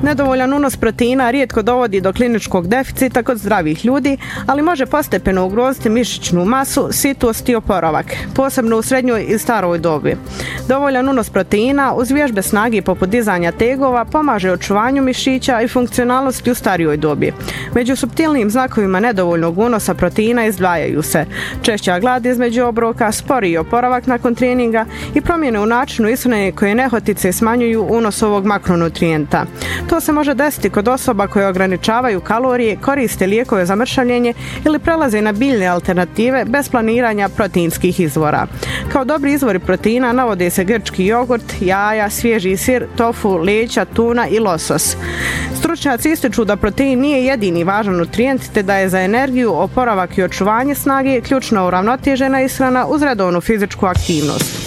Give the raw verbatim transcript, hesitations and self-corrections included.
Nedovoljan unos proteina rijetko dovodi do kliničkog deficita kod zdravih ljudi, ali može postepeno ugroziti mišićnu masu, sitost i oporavak, posebno u srednjoj i staroj dobi. Dovoljan unos proteina uz vježbe snage poput dizanja tegova pomaže očuvanju mišića i funkcionalnosti u starijoj dobi. Među suptilnim znakovima nedovoljnog unosa proteina izdvajaju se češća glad između obroka, sporiji oporavak nakon treninga i promjene u načinu ishrane koje nehotice smanjuju unos ovog makronutrijenta. To se može desiti kod osoba koje ograničavaju kalorije, koriste lijekove za mršavljenje ili prelaze na biljne alternative bez planiranja proteinskih izvora. Kao dobri izvori proteina navode se grčki jogurt, jaja, svježi sir, tofu, leća, tuna i losos. Stručnjaci ističu da protein nije jedini važan nutrijent te da je za energiju, oporavak i očuvanje snage ključna uravnotežena ishrana uz redovnu fizičku aktivnost.